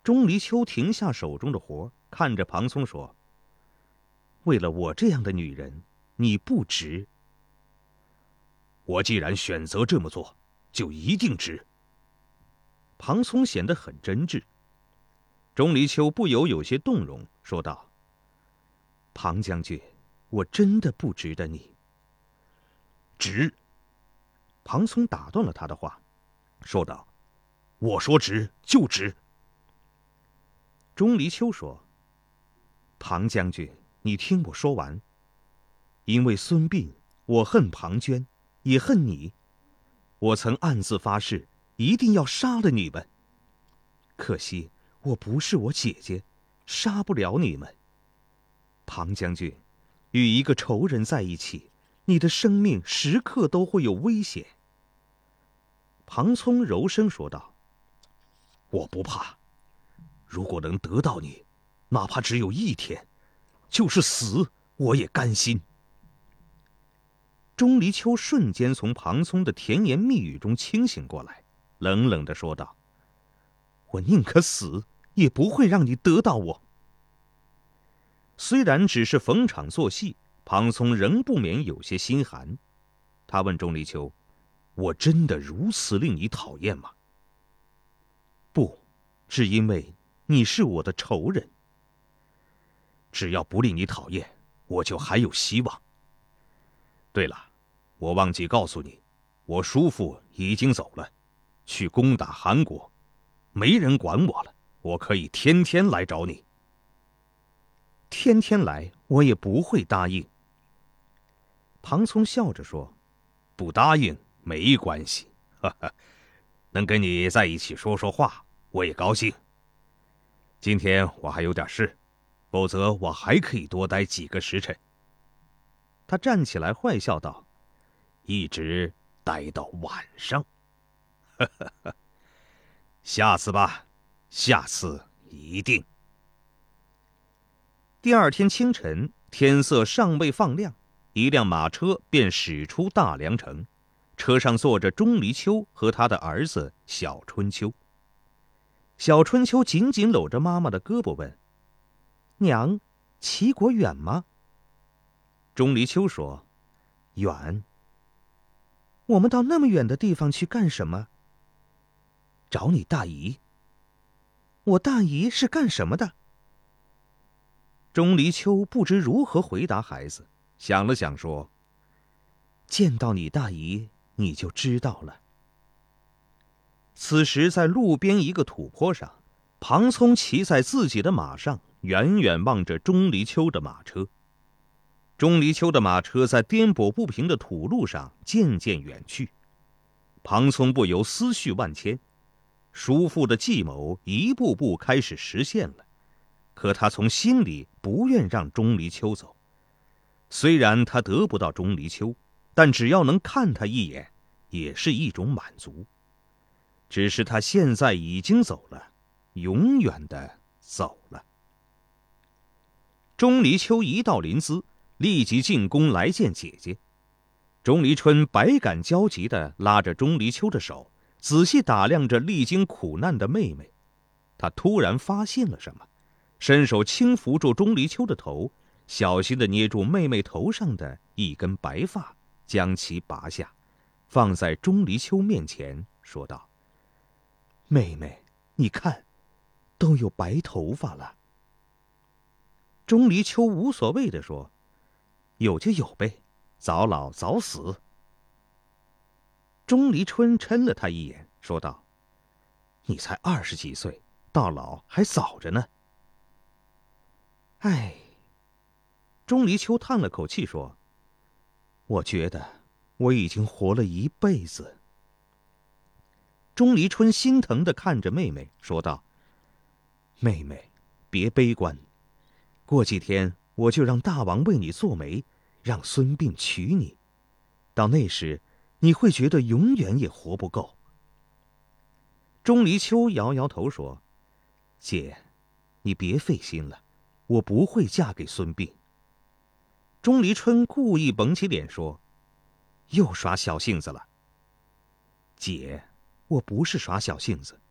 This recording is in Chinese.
钟离秋停下手中的活，看着庞聪说：“为了我这样的女人，你不值。” 我既然选择这么做，就一定值。 庞聪显得很真挚。钟离秋不由有些动容，说道：“庞将军，我真的不值得你。” 值。 庞聪打断了他的话，说道：“ 我说值就值。” 钟离秋说：“庞将军，你听我说完。因为孙膑，我恨庞涓，也恨你。我曾暗自发誓，一定要杀了你们。可惜我不是我姐姐，杀不了你们。庞将军，与一个仇人在一起，你的生命时刻都会有危险。”庞聪柔声说道：“ 我不怕，如果能得到你，哪怕只有一天，就是死我也甘心。” 钟离秋瞬间从庞聪的甜言蜜语中清醒过来，冷冷地说道：“我宁可死，也不会让你得到我。”虽然只是逢场作戏，庞聪仍不免有些心寒。他问钟离秋：“我真的如此令你讨厌吗？”“不，是因为你是我的仇人。”“ 只要不令你讨厌，我就还有希望。对了，我忘记告诉你，我叔父已经走了，去攻打韩国，没人管我了，我可以天天来找你。”“ 天天来，我也不会答应。”庞聪笑着说：“ 不答应没关系，哈哈，能跟你在一起说说话，我也高兴。今天我还有点事，否则我还可以多待几个时辰。” 他站起来坏笑道：“ 一直待到晚上。下次吧，下次一定。” 第二天清晨，天色尚未放亮，一辆马车便驶出大梁城，车上坐着钟离秋和他的儿子小春秋。小春秋紧紧搂着妈妈的胳膊问：“娘，齐国远吗？”钟离秋说：“远。”“我们到那么远的地方去干什么？”“找你大姨。”“我大姨是干什么的？”钟离秋不知如何回答孩子，想了想说：“见到你大姨，你就知道了。”此时，在路边一个土坡上，庞聪骑在自己的马上，远远望着钟离秋的马车。钟离秋的马车在颠簸不平的土路上渐渐远去，庞聪不由思绪万千，叔父的计谋一步步开始实现了。可他从心里不愿让钟离秋走，虽然他得不到钟离秋，但只要能看他一眼，也是一种满足。只是他现在已经走了，永远的走了。钟离秋一到临淄，立即进宫来见姐姐。钟离春百感交集地拉着钟离秋的手，仔细打量着历经苦难的妹妹。他突然发现了什么，伸手轻扶住钟离秋的头，小心地捏住妹妹头上的一根白发，将其拔下，放在钟离秋面前，说道：“妹妹，你看，都有白头发了。”钟离秋无所谓地说：“有就有呗，早老早死。”钟离春嗔了他一眼，说道：“你才20几岁，到老还早着呢。”唉，钟离秋叹了口气说：“我觉得我已经活了一辈子。”钟离春心疼地看着妹妹，说道：“妹妹，别悲观，过几天我就让大王为你做媒，让孙膑娶你。到那时，你会觉得永远也活不够。”钟离秋摇摇头说：“姐，你别费心了，我不会嫁给孙膑。”钟离春故意绷起脸说：“又耍小性子了。”姐，我不是耍小性子，